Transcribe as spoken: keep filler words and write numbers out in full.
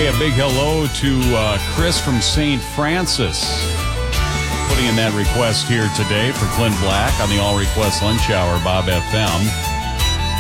Hey, a big hello to uh, Chris from Saint Francis. Putting in that request here today for Clint Black on the All Request Lunch Hour, Bob F M.